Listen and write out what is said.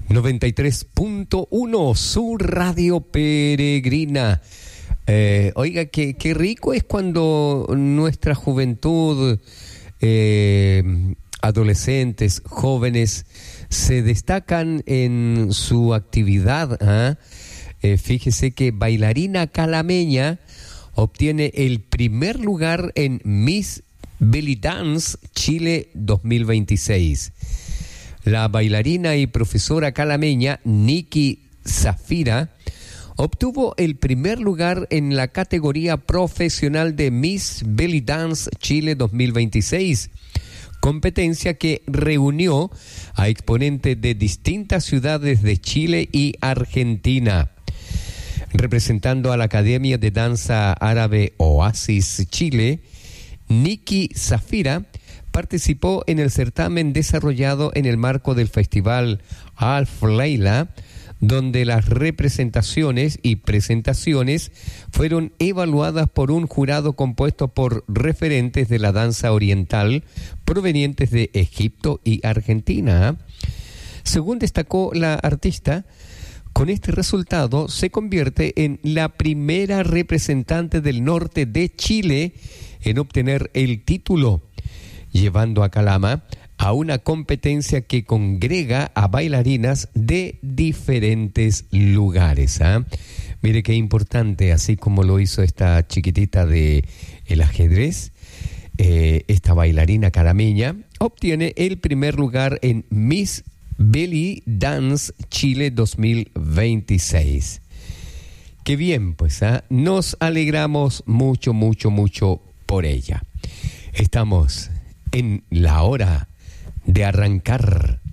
93.1, su radio peregrina. Oiga, qué rico es cuando nuestra juventud, adolescentes, jóvenes, se destacan en su actividad. Fíjese que bailarina calameña obtiene el primer lugar en Miss Belly Dance Chile 2026. La bailarina y profesora calameña Nikki Zafira obtuvo el primer lugar en la categoría profesional de Miss Belly Dance Chile 2026, competencia que reunió a exponentes de distintas ciudades de Chile y Argentina. Representando a la Academia de Danza Árabe Oasis Chile, Nikki Zafira participó en el certamen desarrollado en el marco del festival Alf Leila, donde las representaciones y presentaciones fueron evaluadas por un jurado compuesto por referentes de la danza oriental provenientes de Egipto y Argentina. Según destacó la artista, con este resultado se convierte en la primera representante del norte de Chile en obtener el título, llevando a Calama a una competencia que congrega a bailarinas de diferentes lugares. Mire qué importante, así como lo hizo esta chiquitita de el ajedrez, esta bailarina calameña obtiene el primer lugar en Miss Belly Dance Chile 2026. Qué bien, pues, nos alegramos mucho por ella. Estamos en la hora de arrancar